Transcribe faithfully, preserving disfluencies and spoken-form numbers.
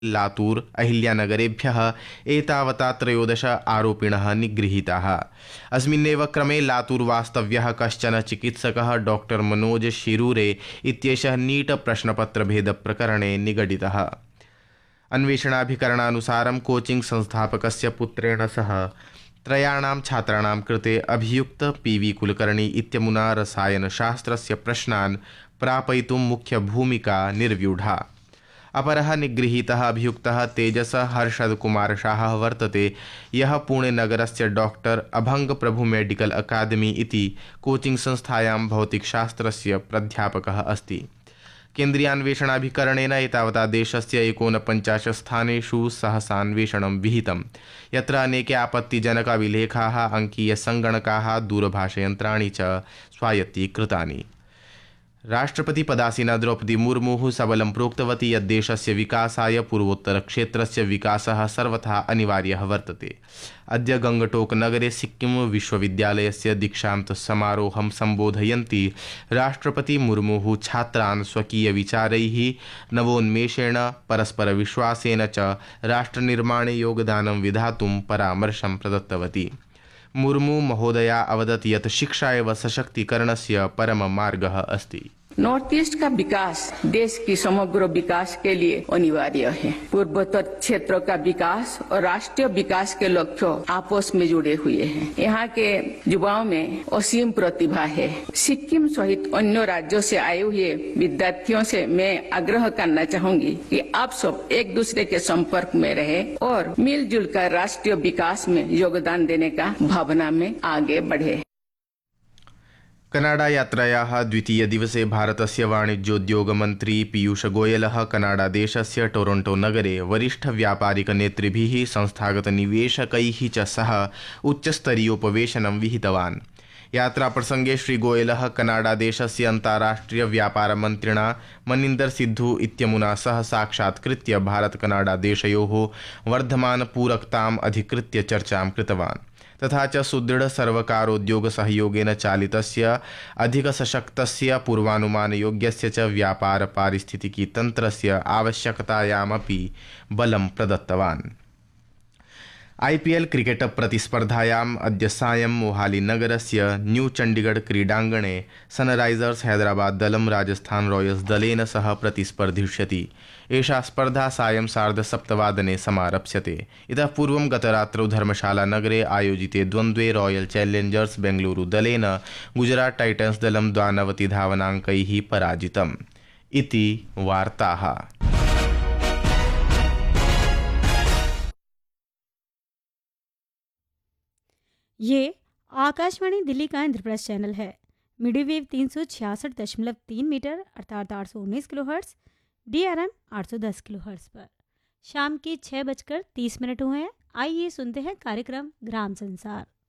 लातूर अहिल्यानगरेभ्यः एतावता त्रयोदश आरोपिणः निगृहीताः। अस्मिन्नेव क्रमे लातूरवास्तव्यः कश्चन चिकित्सकः डॉक्टर मनोज शिरूरे इत्येषः नीट प्रश्नपत्रभेदप्रकरणे निगडितः। अन्वेषणाभिकरणानुसारं कोचिंग संस्थापकस्य पुत्रेण सह त्रयाणां छात्राणां कृते अभियुक्त पी वी कुलकर्णी इत्यमुना रसायनशास्त्रस्य प्रश्नान् प्रापयितुं मुख्यभूमिका निर्व्यूढा। अपरः निगृहीतः अभियुक्तः तेजस हर्षद कुमार शाह वर्तते, यः पुणेनगरस्य डॉक्टर अभंग प्रभु मेडिकल अकादमी इति कोचिंग संस्थायां भौतिकशास्त्रस्य प्राध्यापकः अस्ति। केन्द्रीयान्वेषणाभिकरणेन एतावता देशस्य एकोनपञ्चाशत् स्थानेषु सहसान्वेषणं विहितं, यत्र अनेके आपत्तिजनकाभिलेखाः, अङ्कीयसङ्गणकाः, दूरभाषयन्त्राणि च स्वायत्तीकृतानि। राष्ट्रपति पदासीना द्रौपदी मुर्मुः सबलं प्रोक्तवती यत् देशस्य विकासाय पूर्वोत्तरक्षेत्रस्य विकासः सर्वथा अनिवार्यः वर्तते। अद्य गंगटोकनगरे सिक्किम विश्वविद्यालयस्य दीक्षान्तसमारोहं सम्बोधयन्ती राष्ट्रपति मुर्मुः छात्रान् स्वकीयविचारैः, नवोन्मेषेण, परस्परविश्वासेन च राष्ट्रनिर्माणे योगदानं विधातुं परामर्शं प्रदत्तवती। मुर्मू महोदया अवदत् यत् शिक्षा एव सशक्तीकरणस्य परममार्गः अस्ति। नॉर्थ ईस्ट का विकास देश की समग्र विकास के लिए अनिवार्य है। पूर्वोत्तर क्षेत्र का विकास और राष्ट्रीय विकास के लक्ष्य आपस में जुड़े हुए हैं। यहाँ के युवाओं में असीम प्रतिभा है। सिक्किम सहित अन्य राज्यों से आए हुए विद्यार्थियों से मैं आग्रह करना चाहूंगी कि आप सब एक दूसरे के संपर्क में रहे और मिलजुल कर राष्ट्रीय विकास में योगदान देने का भावना में आगे बढ़े। कनाडा यात्रायाः द्वितीय दिवसे भारतस्य वाणिज्योद्योगमन्त्री पीयूष गोयलः कनाडा देशस्य टोरंटो नगरे वरिष्ठ व्यापारिक नेतृभिः, संस्थागत निवेशकैः च सह उच्चस्तरीयोपवेशनं विहितवान्। यात्राप्रसंगे श्रीगोयलः कनाडा देशस्य अन्ताराष्ट्रिय व्यापारमन्त्रिणा मनिन्दर सिद्धू इत्यमुना सह साक्षात्कृत्य भारत कनाडा देशयोः वर्धमानपूरकताम् अधिकृत्य चर्चां कृतवान्। तथा च सुदृढ़ सर्वकारोद्योग सहयोगेन चालितस्य अधिकसशक्तस्य पूर्वानुमानयोग्यस्य च व्यापार पारिस्थितिकी तन्त्रस्य आवश्यकतायामपि बलं प्रदत्तवान्। आईपीएल क्रिकेट प्रतिस्पर्धायाम् अद्य सायं मोहालीनगरस्य न्यू चण्डीगढ़ क्रीडाङ्गणे सनराइजर्स हैदराबाद दलं राजस्थान रॉयल्स दलेन सह प्रतिस्पर्धिष्यति। एषा स्पर्धा सायं सार्धसप्तवादने समारप्स्यते। इतः पूर्वं गतरात्रौ धर्मशालानगरे आयोजिते द्वन्द्वे रॉयल चैलेंजर्स बेंगलुरु दलेन गुजरात टाइटन्स दलं द्वानवतिधावनाङ्कैः पराजितम् इति वार्ताः। ये आकाशवाणी दिल्ली का इंद्रप्रस्थ चैनल है। मीडियम वेव तीन सौ छियासठ दशमलव तीन मीटर अर्थात आठ सौ उन्नीस kilo hertz, D R M आठ सौ दस किलो हर्ट्स पर शाम के छः बजकर तीस मिनट हुए हैं। आइए सुनते हैं कार्यक्रम ग्राम संसार।